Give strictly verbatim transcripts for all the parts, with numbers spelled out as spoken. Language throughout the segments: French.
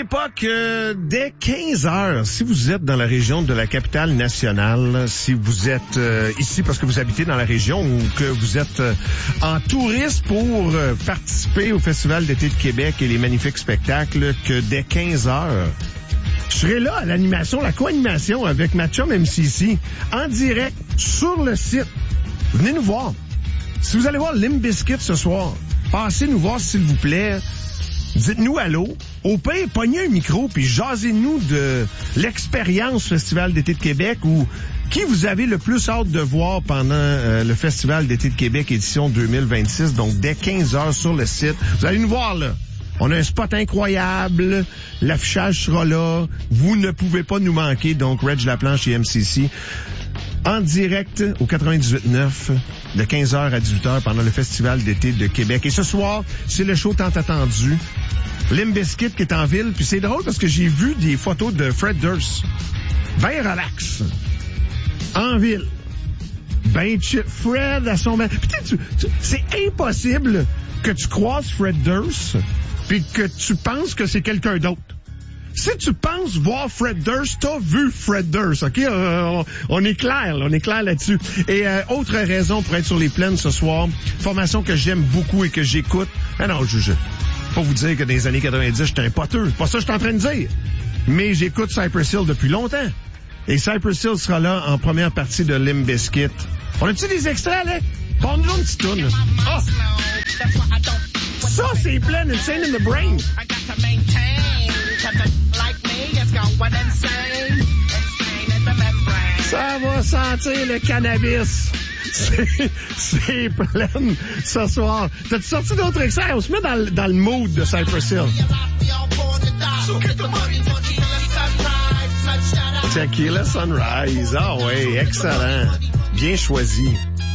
l'époque, euh, dès quinze heures, si vous êtes dans la région de la capitale nationale, si vous êtes euh, ici parce que vous habitez dans la région ou que vous êtes euh, en touriste pour euh, participer au Festival d'été de Québec et les magnifiques spectacles, que dès quinze heures, je serai là à l'animation, la co-animation avec ma chum M C C, en direct sur le site. Venez nous voir. Si vous allez voir Limp Bizkit ce soir, passez nous voir s'il vous plaît. Dites-nous allô. Au pire, pognez un micro puis jasez-nous de l'expérience Festival d'été de Québec ou qui vous avez le plus hâte de voir pendant euh, le Festival d'été de Québec édition deux mille vingt-six. Donc, dès quinze heures sur le site. Vous allez nous voir, là. On a un spot incroyable. L'affichage sera là. Vous ne pouvez pas nous manquer. Donc, Reg Laplanche et M C C. En direct au quatre-vingt-dix-huit neuf de quinze heures à dix-huit heures pendant le Festival d'été de Québec. Et ce soir, c'est le show tant attendu. Limp Bizkit qui est en ville. Puis c'est drôle parce que j'ai vu des photos de Fred Durst. Ben relax. En ville. Ben chill. Fred à son... Puis tu, tu, c'est impossible que tu croises Fred Durst puis que tu penses que c'est quelqu'un d'autre. Si tu penses voir Fred Durst, t'as vu Fred Durst, OK? Euh, on, on est clair, là, on est clair là-dessus. Et euh, autre raison pour être sur les plaines ce soir, formation que j'aime beaucoup et que j'écoute. Ah non, je, je pas vous dire que dans les années quatre-vingt-dix, j'étais un poteux. C'est pas ça que je suis en train de dire. Mais j'écoute Cypress Hill depuis longtemps. Et Cypress Hill sera là en première partie de Limp Bizkit. On a-tu des extraits, Alec? Prends-nous une petite toune. Oh! Ça, c'est plein Insane in the Brain. Ça va sentir le cannabis. C'est, c'est plein ce soir. T'as-tu sorti d'autres extraits? On se met dans, dans le mood de Cypress Hill. Tequila Sunrise. Ah oui, excellent. Bien choisi.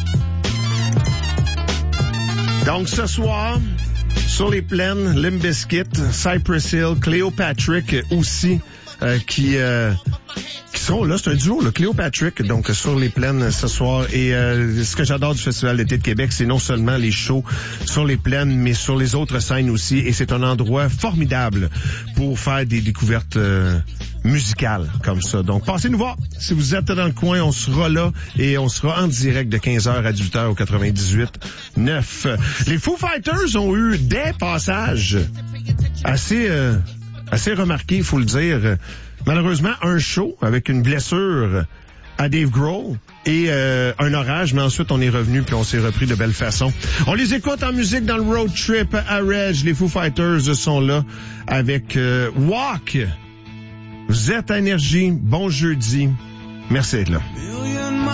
Donc ce soir, sur les plaines, Limp Bizkit, Cypress Hill, Cleopatrick aussi, euh, qui euh, qui seront là. C'est un duo, le Cleopatrick, donc sur les plaines ce soir. Et euh, ce que j'adore du Festival d'été de Québec, c'est non seulement les shows sur les plaines, mais sur les autres scènes aussi. Et c'est un endroit formidable pour faire des découvertes euh, musicales comme ça. Donc, passez nous voir. Si vous êtes dans le coin, on sera là et on sera en direct de quinze heures à dix-huit heures au quatre-vingt-dix-huit neuf. Les Foo Fighters ont eu des passages assez euh, assez remarqués, il faut le dire. Malheureusement, un show avec une blessure à Dave Grohl et euh, un orage, mais ensuite on est revenu puis on s'est repris de belle façon. On les écoute en musique dans le road trip à Reg. Les Foo Fighters sont là avec euh, Walk. Vous êtes à Énergie. Bon jeudi. Merci d'être là.